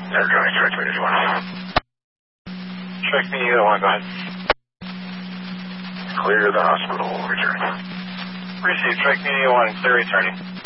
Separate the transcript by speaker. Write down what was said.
Speaker 1: Aircraft, Trek Media 1.
Speaker 2: Trek Media 1, go ahead.
Speaker 1: Clear the hospital, return.
Speaker 2: Received, Trek Media 1, clear returning.